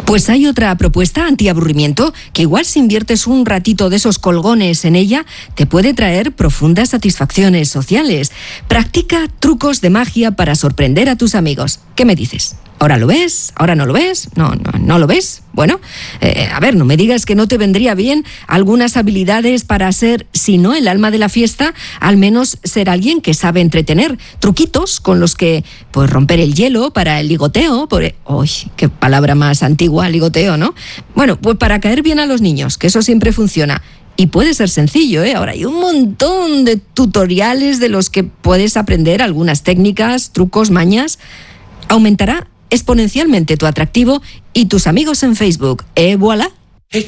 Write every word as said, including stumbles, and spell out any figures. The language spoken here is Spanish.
Pues hay otra propuesta antiaburrimiento que igual si inviertes un ratito de esos colgones en ella te puede traer profundas satisfacciones sociales. Practica trucos de magia para sorprender a tus amigos. ¿Qué me dices? ¿Ahora lo ves? ¿Ahora no lo ves? ¿No, no, no lo ves? Bueno, eh, a ver, no me digas que no te vendría bien algunas habilidades para ser, si no el alma de la fiesta, al menos ser alguien que sabe entretener. Truquitos con los que, pues, romper el hielo para el ligoteo. Por... ¡Uy, qué palabra más antigua, ligoteo!, ¿no? Bueno, pues para caer bien a los niños, que eso siempre funciona. Y puede ser sencillo, ¿eh? Ahora hay un montón de tutoriales de los que puedes aprender algunas técnicas, trucos, mañas. Aumentará exponencialmente tu atractivo y tus amigos en Facebook. ¡Eh, voilà!